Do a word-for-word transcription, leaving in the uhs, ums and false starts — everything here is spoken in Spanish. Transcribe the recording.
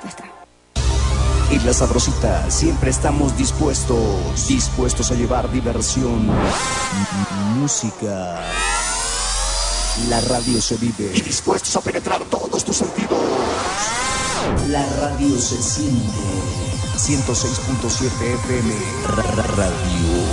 Ya está. En La Sabrosita siempre estamos dispuestos, dispuestos a llevar diversión, música. La radio se vive y dispuestos a penetrar todos tus sentidos. La radio se siente. ciento seis punto siete F M Radio.